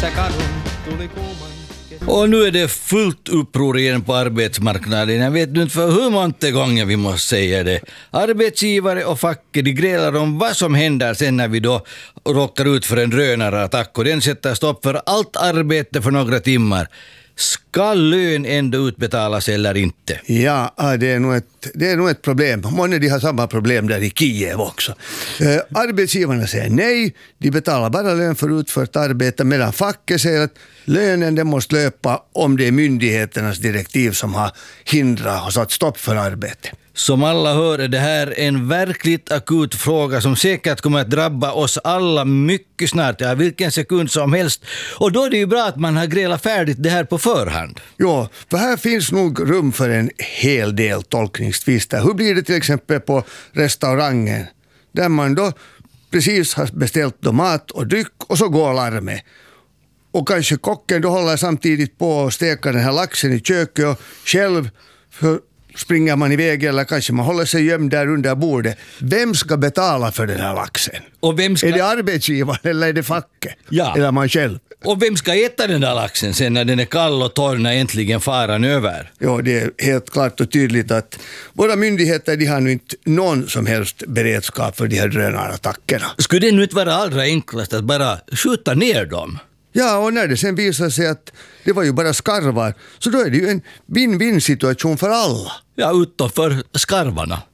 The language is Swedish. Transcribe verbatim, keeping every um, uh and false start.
Kesäkarhun tuli kuuman. Och nu är det fullt uppror igen på arbetsmarknaden. Jag vet inte för hur många gånger vi måste säga det. Arbetsgivare och facket, de grälar om vad som händer sen när vi då råkar ut för en drönarattack och den sätter stopp för allt arbete för några timmar. Ska lön ändå utbetalas eller inte? Ja, det är nog ett, det är nog ett problem. Många de har samma problem där i Kiev också. Eh, arbetsgivarna säger nej, de betalar bara lön för utfört arbete, medan facket säger att lönen den måste löpa om det är myndigheternas direktiv som har hindrat och satt stopp för arbete. Som alla hör är det här en verkligt akut fråga som säkert kommer att drabba oss alla mycket snart, ja, vilken sekund som helst. Och då är det ju bra att man har grälat färdigt det här på förhand. Ja, för här finns nog rum för en hel del tolkningstvister. Hur blir det till exempel på restaurangen där man då precis har beställt då mat och dryck och så går larmet. Och kanske kocken då håller samtidigt på att steka den här laxen i köket och själv för springer man iväg eller kanske man håller sig gömd där under bordet. Vem ska betala för den här laxen? Och vem ska... Är det arbetsgivaren eller är det facket? Ja. Eller man själv? Och vem ska äta den där laxen sen när den är kall och torr när äntligen faran över? Ja, det är helt klart och tydligt att våra myndigheter de har nu inte någon som helst beredskap för de här drönarattackerna. Skulle det nu inte vara allra enklast att bara skjuta ner dem? Ja, och när det sen visar sig att det var ju bara skarvar, så då är det ju en win-win situation för alla. Ja, utom för skarvarna.